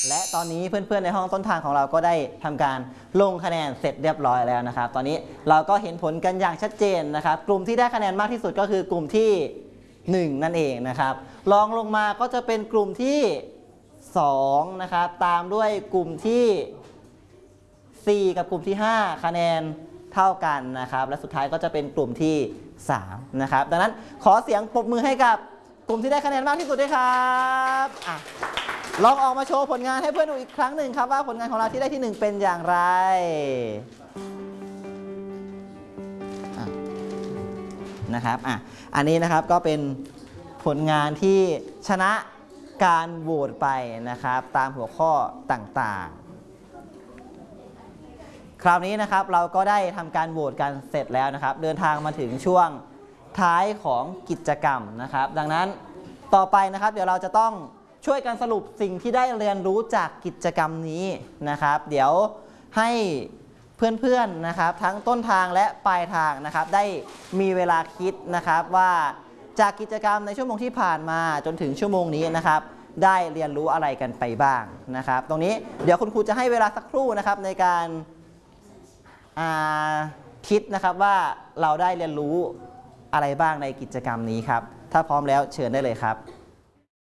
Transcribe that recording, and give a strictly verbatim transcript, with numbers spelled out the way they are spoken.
และตอนนี้เพื่อนๆในห้องต้นทางของเราก็ได้ทำการลงคะแนนเสร็จเรียบร้อยแล้วนะครับตอนนี้เราก็เห็นผลกันอย่างชัดเจนนะครับกลุ่มที่ได้คะแนนมากที่สุดก็คือกลุ่มที่หนึ่งนั่นเองนะครับรองลงมาก็จะเป็นกลุ่มที่สองนะครับตามด้วยกลุ่มที่สี่กับกลุ่มที่ห้าคะแนนเท่ากันนะครับและสุดท้ายก็จะเป็นกลุ่มที่สามนะครับดังนั้นขอเสียงปรบมือให้กับกลุ่มที่ได้คะแนนมากที่สุดด้วยครับอ่ะลองออกมาโชว์ผลงานให้เพื่อนดูอีกครั้งหนึ่งครับว่าผลงานของเราที่ได้ที่หนึ่งเป็นอย่างไรนะครับอ่ะอันนี้นะครับก็เป็นผลงานที่ชนะการโหวตไปนะครับตามหัวข้อต่างๆคราวนี้นะครับเราก็ได้ทำการโหวตกันเสร็จแล้วนะครับเดินทางมาถึงช่วงท้ายของกิจกรรมนะครับดังนั้นต่อไปนะครับเดี๋ยวเราจะต้องช่วยกันสรุปสิ่งที่ได้เรียนรู้จากกิจกรรมนี้นะครับเดี๋ยวให้เพื่อนๆนะครับทั้งต้นทางและปลายทางนะครับได้มีเวลาคิดนะครับว่าจากกิจกรรมในชั่วโมงที่ผ่านมาจนถึงชั่วโมงนี้นะครับได้เรียนรู้อะไรกันไปบ้างนะครับตรงนี้เดี๋ยวคุณครูจะให้เวลาสักครู่นะครับในการคิดนะครับว่าเราได้เรียนรู้อะไรบ้างในกิจกรรมนี้ครับถ้าพร้อมแล้วเชิญได้เลยครับ